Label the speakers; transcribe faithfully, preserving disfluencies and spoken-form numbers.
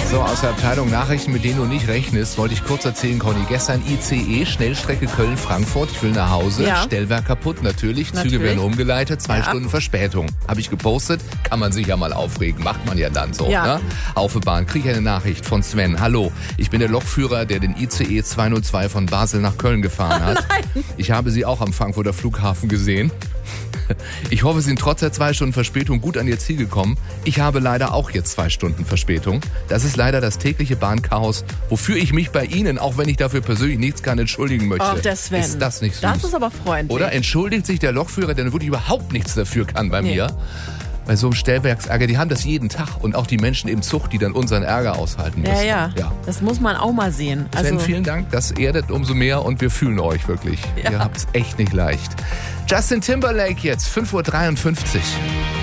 Speaker 1: So, aus der Abteilung Nachrichten, mit denen du nicht rechnest, wollte ich kurz erzählen, Conny. Gestern I C E, Schnellstrecke Köln-Frankfurt. Ich will nach Hause.
Speaker 2: Ja.
Speaker 1: Stellwerk kaputt, natürlich.
Speaker 2: natürlich.
Speaker 1: Züge werden umgeleitet. Zwei
Speaker 2: ja.
Speaker 1: Stunden Verspätung. Habe ich gepostet. Kann man sich ja mal aufregen. Macht man ja dann so.
Speaker 2: Ja.
Speaker 1: Ne? Auf der Bahn kriege ich eine Nachricht von Sven. Hallo, ich bin der Lokführer, der den I C E zweihundertzwei von Basel nach Köln gefahren hat.
Speaker 2: Nein.
Speaker 1: Ich habe Sie auch am Frankfurter Flughafen gesehen. Ich hoffe, Sie sind trotz der zwei Stunden Verspätung gut an Ihr Ziel gekommen. Ich habe leider auch jetzt zwei Stunden Verspätung. Das ist leider das tägliche Bahnchaos, wofür ich mich bei Ihnen, auch wenn ich dafür persönlich nichts kann, entschuldigen möchte.
Speaker 2: Ach, der Sven.
Speaker 1: Ist das nicht süß?
Speaker 2: Das ist aber freundlich.
Speaker 1: Oder entschuldigt sich der Lokführer, der wirklich überhaupt nichts dafür kann bei
Speaker 2: Nee.
Speaker 1: mir. Bei so einem Stellwerksärger, die haben das jeden Tag. Und auch die Menschen im Zug, die dann unseren Ärger aushalten müssen.
Speaker 2: Ja, ja,
Speaker 1: ja.
Speaker 2: Das muss man auch mal sehen.
Speaker 1: Sven,
Speaker 2: Also,
Speaker 1: vielen Dank. Das erdet umso mehr und wir fühlen euch wirklich.
Speaker 2: Ja.
Speaker 1: Ihr habt es echt nicht leicht. Justin Timberlake jetzt, fünf Uhr dreiundfünfzig.